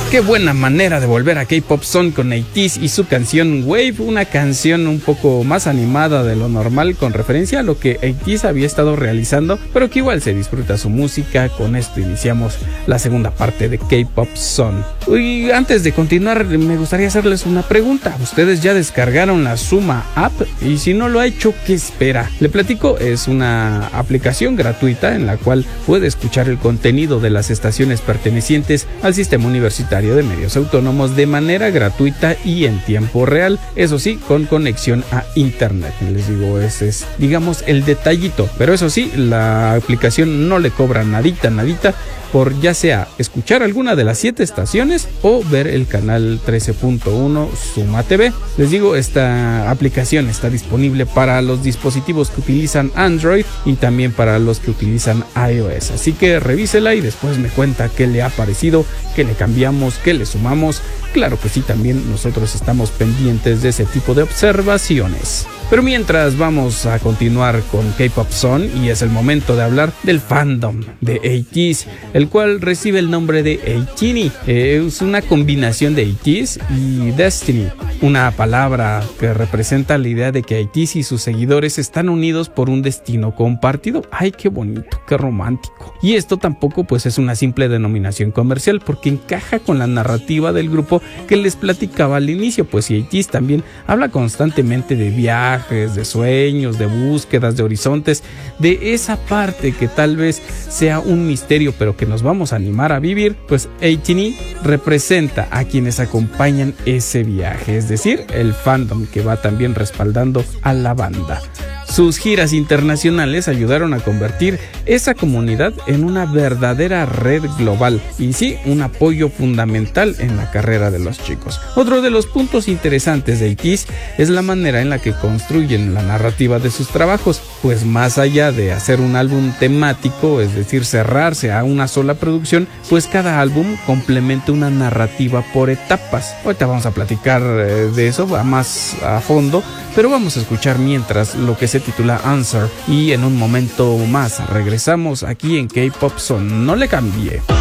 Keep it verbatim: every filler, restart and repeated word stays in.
Qué buena manera de volver a K-Pop Zone con ATEEZ y su canción Wave, una canción un poco más animada de lo normal con referencia a lo que ATEEZ había estado realizando, pero que igual se disfruta su música. Con esto iniciamos la segunda parte de K-Pop Zone. Y antes de continuar, me gustaría hacerles una pregunta. ¿Ustedes ya descargaron la Suma App? Y si no lo ha hecho, ¿qué espera? Le platico, es una aplicación gratuita en la cual puede escuchar el contenido de las estaciones pertenecientes al sistema universitario de medios autónomos de manera gratuita y en tiempo real, eso sí, con conexión a internet. Les digo, ese es, digamos, el detallito, pero eso sí, la aplicación no le cobra nadita, nadita por ya sea escuchar alguna de las siete estaciones o ver el canal trece punto uno Suma T V. Les digo, esta aplicación está disponible para los dispositivos que utilizan Android y también para los que utilizan iOS, así que revísela y después me cuenta qué le ha parecido, qué le cambiamos, qué le sumamos. Claro que sí, también nosotros estamos pendientes de ese tipo de observaciones. Pero mientras, vamos a continuar con K-Pop Zone y es el momento de hablar del fandom de ATEEZ, el cual recibe el nombre de ATINY. Eh, es una combinación de ATEEZ y Destiny, una palabra que representa la idea de que ATEEZ y sus seguidores están unidos por un destino compartido. ¡Ay, qué bonito, qué romántico! Y esto tampoco pues es una simple denominación comercial, porque encaja con la narrativa del grupo que les platicaba al inicio, pues si ATEEZ también habla constantemente de viajes, de sueños, de búsquedas, de horizontes, de esa parte que tal vez sea un misterio pero que nos vamos a animar a vivir, pues ATINY representa a quienes acompañan ese viaje, es decir, el fandom que va también respaldando a la banda. Sus giras internacionales ayudaron a convertir esa comunidad en una verdadera red global y sí, un apoyo fundamental en la carrera de los chicos. Otro de los puntos interesantes de ATEEZ es la manera en la que construyen la narrativa de sus trabajos, pues más allá de hacer un álbum temático, es decir, cerrarse a una sola producción, pues cada álbum complementa una narrativa por etapas. Ahorita vamos a platicar de eso más a fondo, pero vamos a escuchar mientras lo que se titula Answer y en un momento más regresamos aquí en K-Pop Zone. No le cambie.